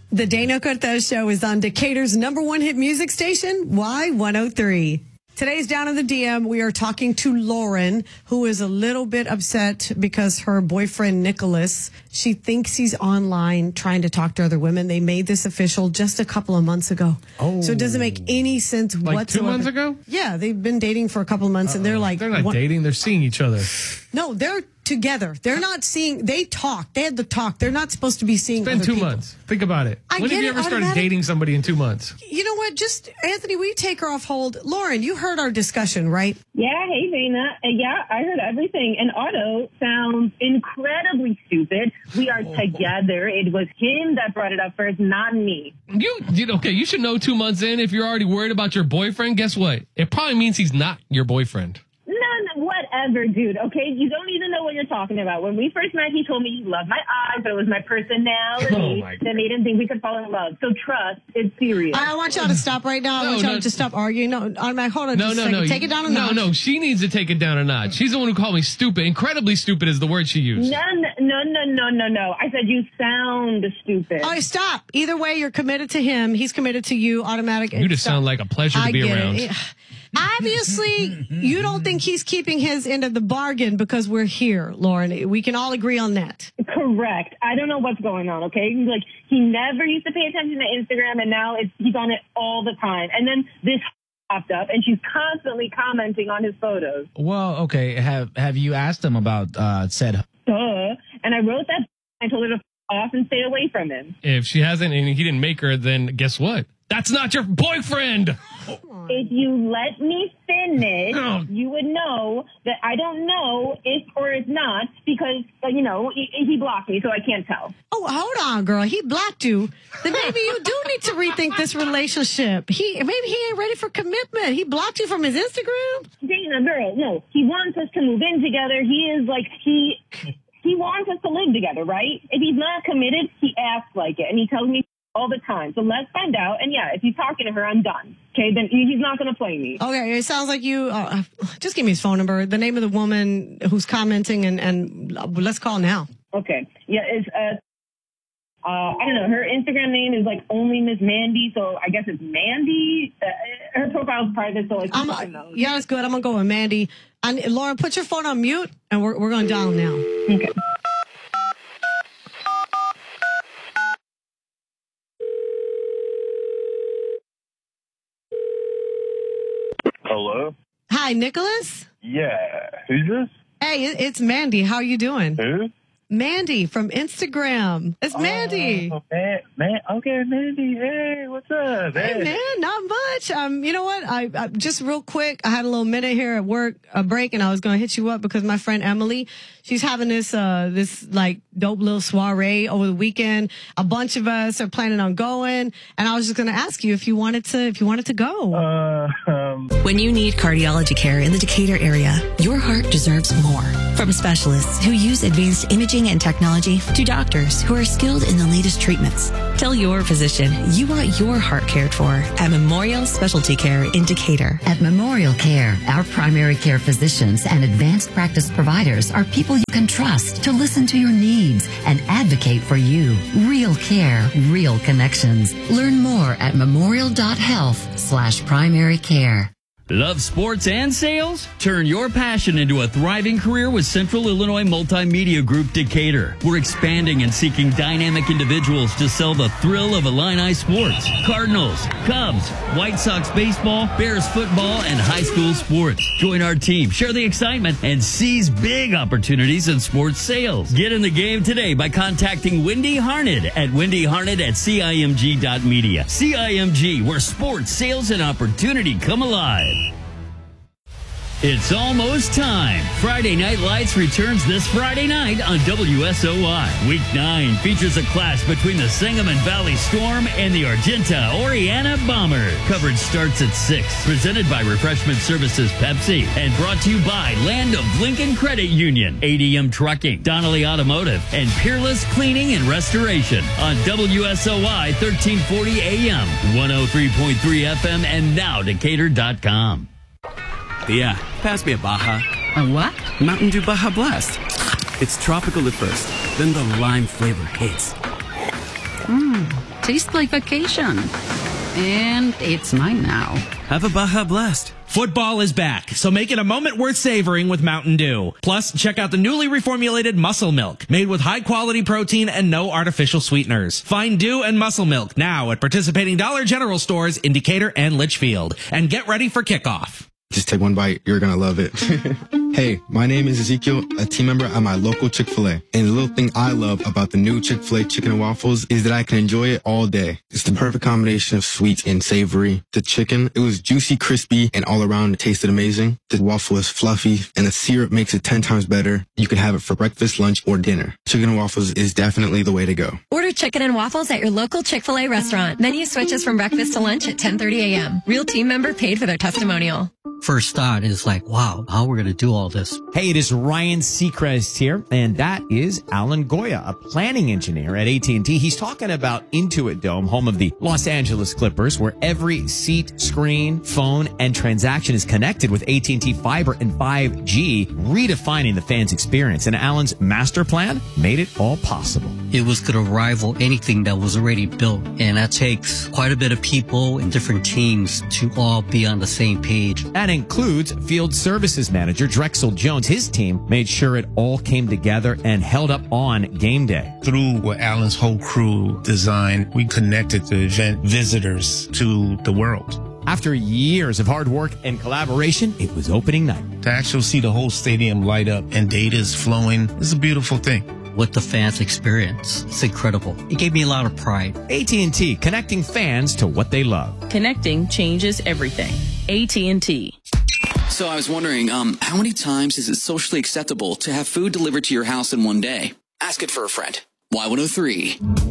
The Dana Cortez Show is on Decatur's #1 hit music station, Y103. Today's Down in the DM, we are talking to Lauren, who is a little bit upset because her boyfriend, Nicholas, she thinks he's online trying to talk to other women. They made this official just a couple of months ago. Oh. So it doesn't make any sense whatsoever. 2 months ago? Yeah, they've been dating for a couple of months, and they're like... They're not dating, they're seeing each other. No, they're together. They're not seeing... They talk. They had the talk. They're not supposed to be seeing It's been other 2 people. months. Think about it. When have you ever started automatic? dating somebody in 2 months? You know what? Just, Anthony, will you take her off hold? Lauren, you heard our discussion, right? Yeah, hey, Dana. Yeah, I heard everything. And Otto sounds incredibly stupid. We are together. It was him that brought it up first, not me. Okay, you should know 2 months in if you're already worried about your boyfriend. Guess what? It probably means he's not your boyfriend. Whatever, dude, okay? You don't even know what you're talking about. When we first met, he told me he loved my eyes, but it was my personality that made him think we could fall in love. So trust, it's serious. I want y'all to stop right now. I want y'all to stop arguing. No, automatic, hold on just a second. Take it down a notch. No, she needs to take it down a notch. She's the one who called me stupid. Incredibly stupid is the word she used. No. I said you sound stupid. All right, stop. Either way, you're committed to him. He's committed to you. Automatic. You just sound like a pleasure to be around. Obviously, you don't think he's keeping his end of the bargain because we're here, Lauren. We can all agree on that. Correct. I don't know what's going on, okay? Like, he never used to pay attention to Instagram, and now he's on it all the time. And then this popped up, and she's constantly commenting on his photos. Well, okay. Have you asked him about said? Duh. And I wrote that. I told her to f off and stay away from him. If she hasn't and he didn't make her, then guess what? That's not your boyfriend. If you let me finish, you would know that I don't know if or if not because, he blocked me, so I can't tell. Oh, hold on, girl. He blocked you. Then maybe you do need to rethink this relationship. Maybe he ain't ready for commitment. He blocked you from his Instagram? Dana, girl, no. He wants us to move in together. He is like, he wants us to live together, right? If he's not committed, he acts like it, and he tells me all the time. So let's find out. And yeah, if he's talking to her, I'm done. Okay, then he's not going to play me. Okay, it sounds like you, just give me his phone number, the name of the woman who's commenting, and let's call now. Okay. Yeah, it's, I don't know, her Instagram name is like only Miss Mandy, so I guess it's Mandy. Her profile's private, so like, yeah, that's good. I'm going to go with Mandy. Lauren, put your phone on mute, and we're going to dial now. Okay. Hello? Hi, Nicholas? Yeah. Who's this? Hey, it's Mandy. How are you doing? Who? Mandy from Instagram. It's Mandy. Okay, Mandy. Hey, what's up? Hey, man, not much. You know what? I just real quick, I had a little minute here at work, a break, and I was going to hit you up because my friend Emily, she's having this like dope little soiree over the weekend. A bunch of us are planning on going, and I was just going to ask you if you wanted to go. When you need cardiology care in the Decatur area, your heart deserves more. From specialists who use advanced imaging and technology to doctors who are skilled in the latest treatments. Tell your physician you want your heart cared for at Memorial Specialty Care in Decatur. At Memorial Care, our primary care physicians and advanced practice providers are people you can trust to listen to your needs and advocate for you. Real care, real connections. Learn more at memorial.health/primary care. Love sports and sales? Turn your passion into a thriving career with Central Illinois Multimedia Group Decatur. We're expanding and seeking dynamic individuals to sell the thrill of Illini sports. Cardinals, Cubs, White Sox baseball, Bears football, and high school sports. Join our team, share the excitement, and seize big opportunities in sports sales. Get in the game today by contacting Wendy Harned at wendyharned@cimg.media. CIMG, where sports, sales, and opportunity come alive. It's almost time. Friday Night Lights returns this Friday night on WSOI. Week 9 features a clash between the Sangamon Valley Storm and the Argenta Oriana Bombers. Coverage starts at 6. Presented by Refreshment Services Pepsi and brought to you by Land of Lincoln Credit Union, ADM Trucking, Donnelly Automotive, and Peerless Cleaning and Restoration on WSOI 1340 AM, 103.3 FM, and now Decatur.com. Yeah, pass me a Baja. A what? Mountain Dew Baja Blast. It's tropical at first, then the lime flavor hits. tastes like vacation. And it's mine now. Have a Baja Blast. Football is back, so make it a moment worth savoring with Mountain Dew. Plus, check out the newly reformulated Muscle Milk, made with high-quality protein and no artificial sweeteners. Find Dew and Muscle Milk now at participating Dollar General stores in Decatur and Litchfield. And get ready for kickoff. Just take one bite. You're going to love it. Hey, my name is Ezekiel, a team member at my local Chick-fil-A. And the little thing I love about the new Chick-fil-A chicken and waffles is that I can enjoy it all day. It's the perfect combination of sweet and savory. The chicken, it was juicy, crispy, and all around it tasted amazing. The waffle is fluffy, and the syrup makes it 10 times better. You can have it for breakfast, lunch, or dinner. Chicken and waffles is definitely the way to go. Order chicken and waffles at your local Chick-fil-A restaurant. Menu switches from breakfast to lunch at 10:30 a.m. Real team member paid for their testimonial. First thought is like, wow, how we're going to do all this. Hey, it is Ryan Seacrest here, and that is Alan Goya, a planning engineer at AT&T. He's talking about Intuit Dome, home of the Los Angeles Clippers, where every seat, screen, phone, and transaction is connected with AT&T Fiber and 5G, redefining the fans' experience. And Alan's master plan made it all possible. It was going to rival anything that was already built, and that takes quite a bit of people and different teams to all be on the same page. That includes Field Services Manager Drexel Jones. His team made sure it all came together and held up on game day. Through what Alan's whole crew designed, we connected the event visitors to the world. After years of hard work and collaboration, it was opening night. To actually see the whole stadium light up and data is flowing is a beautiful thing. What the fans experience, it's incredible. It gave me a lot of pride. AT&T, connecting fans to what they love. Connecting changes everything. AT&T. So I was wondering, how many times is it socially acceptable to have food delivered to your house in one day? Ask it for a friend. Y103.